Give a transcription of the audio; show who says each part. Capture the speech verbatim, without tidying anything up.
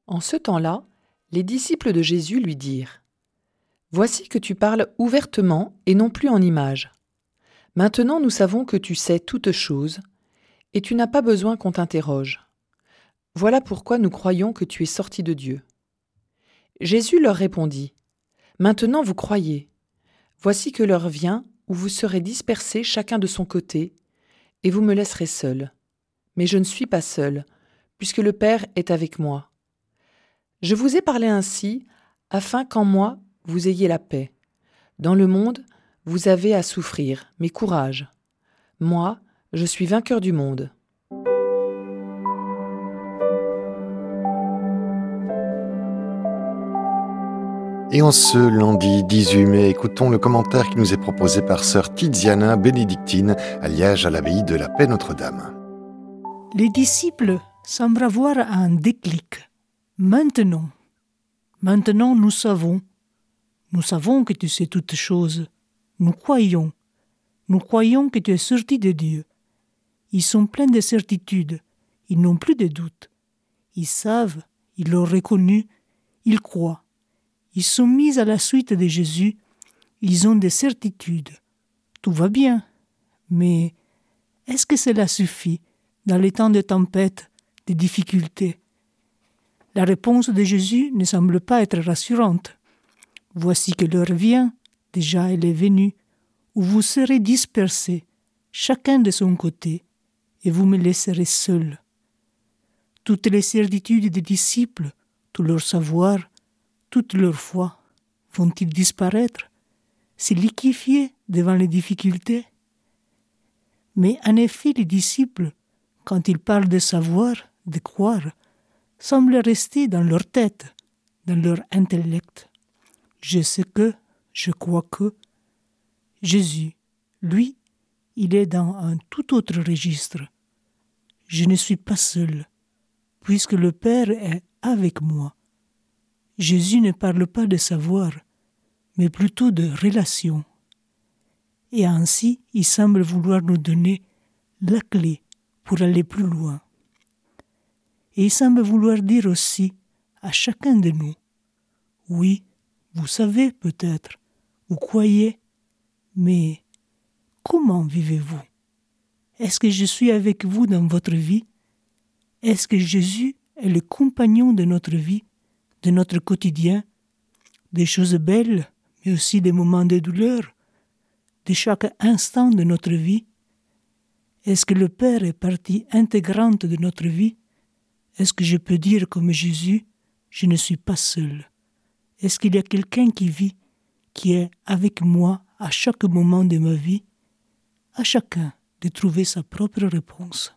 Speaker 1: En ce temps-là, les disciples de Jésus lui dirent : « Voici que tu parles ouvertement et non plus en images. Maintenant nous savons que tu sais toutes choses, et tu n'as pas besoin qu'on t'interroge. Voilà pourquoi nous croyons que tu es sorti de Dieu. » Jésus leur répondit : « Maintenant vous croyez. Voici que l'heure vient où vous serez dispersés chacun de son côté, et vous me laisserez seul. Mais je ne suis pas seul, puisque le Père est avec moi. Je vous ai parlé ainsi, afin qu'en moi vous ayez la paix. Dans le monde, vous avez à souffrir, mais courage. Moi, je suis vainqueur du monde. »
Speaker 2: Et en ce lundi dix-huit mai, écoutons le commentaire qui nous est proposé par sœur Tiziana, bénédictine, à Liège, à l'abbaye de la Paix Notre-Dame.
Speaker 3: Les disciples semblent avoir un déclic. Maintenant, maintenant nous savons, nous savons que tu sais toutes choses. Nous croyons, nous croyons que tu es sorti de Dieu. Ils sont pleins de certitude, ils n'ont plus de doute. Ils savent, ils l'ont reconnu, ils croient. Ils sont mis à la suite de Jésus, ils ont des certitudes. Tout va bien, mais est-ce que cela suffit dans les temps de tempête, de difficultés? La réponse de Jésus ne semble pas être rassurante. Voici que l'heure vient, déjà elle est venue, où vous serez dispersés, chacun de son côté, et vous me laisserez seul. Toutes les certitudes des disciples, tout leur savoir, toute leur foi, vont-ils disparaître, se liquéfier devant les difficultés? Mais en effet, les disciples, quand ils parlent de savoir, de croire, semblent rester dans leur tête, dans leur intellect. Je sais que, je crois que. Jésus, lui, il est dans un tout autre registre. Je ne suis pas seul, puisque le Père est avec moi. Jésus ne parle pas de savoir, mais plutôt de relation. Et ainsi, il semble vouloir nous donner la clé pour aller plus loin. Et il semble vouloir dire aussi à chacun de nous : oui, vous savez peut-être, vous croyez, mais comment vivez-vous? Est-ce que je suis avec vous dans votre vie? Est-ce que Jésus est le compagnon de notre vie, de notre quotidien, des choses belles, mais aussi des moments de douleur, de chaque instant de notre vie? Est-ce que le Père est partie intégrante de notre vie? Est-ce que je peux dire comme Jésus, je ne suis pas seul? Est-ce qu'il y a quelqu'un qui vit, qui est avec moi à chaque moment de ma vie? À chacun de trouver sa propre réponse.